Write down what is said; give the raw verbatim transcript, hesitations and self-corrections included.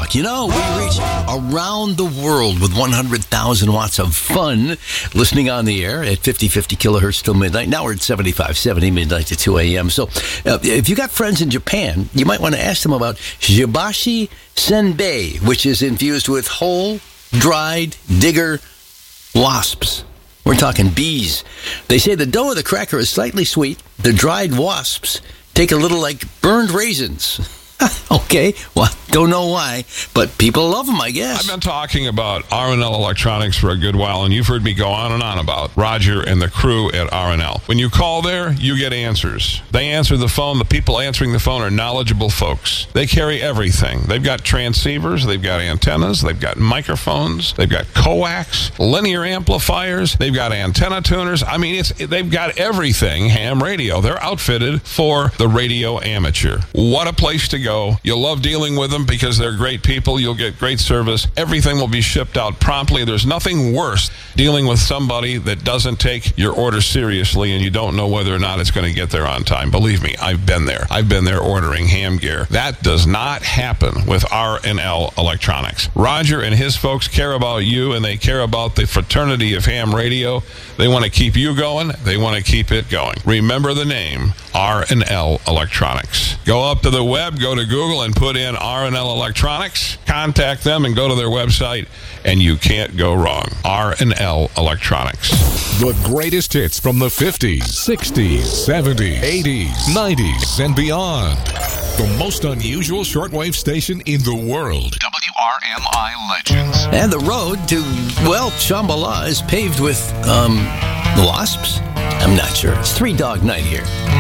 Talk. You know, we reach around the world with one hundred thousand watts of fun listening on the air at fifty fifty kilohertz till midnight. Now we're at seventy-five seventy, midnight to two a.m. So uh, if you got friends in Japan, you might want to ask them about Shibashi Senbei, which is infused with whole, dried, digger wasps. We're talking bees. They say the dough of the cracker is slightly sweet. The dried wasps take a little like burned raisins. Okay, well, don't know why, but people love them, I guess. I've been talking about R and L Electronics for a good while, and you've heard me go on and on about Roger and the crew at R and L. When you call there, you get answers. They answer the phone. The people answering the phone are knowledgeable folks. They carry everything. They've got transceivers, they've got antennas, they've got microphones, they've got coax, linear amplifiers, they've got antenna tuners. I mean, it's they've got everything ham radio. They're outfitted for the radio amateur. What a place to go. Go. You'll love dealing with them because they're great people. You'll get great service. Everything will be shipped out promptly. There's nothing worse dealing with somebody that doesn't take your order seriously and you don't know whether or not it's going to get there on time. Believe me, I've been there. I've been there ordering ham gear. That does not happen with R and L Electronics. Roger and his folks care about you, and they care about the fraternity of ham radio. They want to keep you going. They want to keep it going. Remember the name, R and L Electronics. Go up to the web, go to Google and put in R and L Electronics, contact them and go to their website, and you can't go wrong. R and L Electronics. The greatest hits from the fifties, sixties, seventies, eighties, nineties, and beyond. The most unusual shortwave station in the world. W R M I Legends. And the road to, well, Shambhala is paved with, um, wasps? I'm not sure. It's Three Dog Night here.